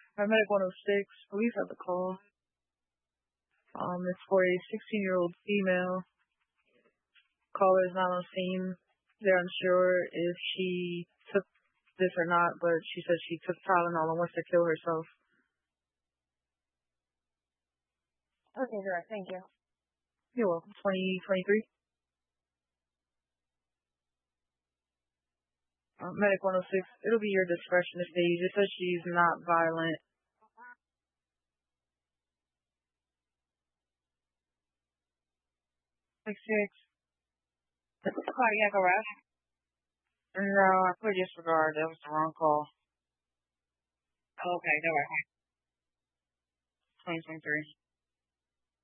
Paramedic 106, police have the call. It's for a 16-year-old female. Caller is not on scene. They're unsure if she took this or not, but she said she took Tylenol and wants to kill herself. Okay, direct. Thank you. You're welcome. 2023. Medic 106. It'll be your discretion to stage. It says she's not violent. Cardiac arrest. No, I put disregard. That was the wrong call. Okay, direct. 2023.